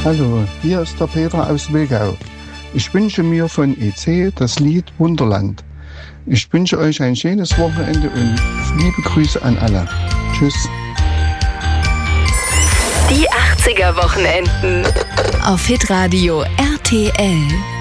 Hallo, hier ist der Peter aus Wilgau. Ich wünsche mir von EC das Lied Wunderland. Ich wünsche euch ein schönes Wochenende und liebe Grüße an alle. Tschüss. Die 80er Wochenenden auf Hitradio RTL.